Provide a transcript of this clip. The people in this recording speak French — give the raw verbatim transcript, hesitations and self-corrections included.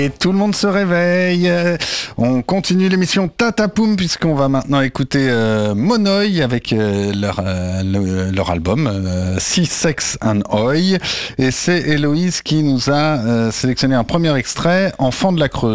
Et tout le monde se réveille. On continue l'émission Tatapoum puisqu'on va maintenant écouter euh, Monoï avec euh, leur, euh, le, leur album euh, Sea, Sex and Oi. Et c'est Héloïse qui nous a euh, sélectionné un premier extrait, Enfant de la Creuse.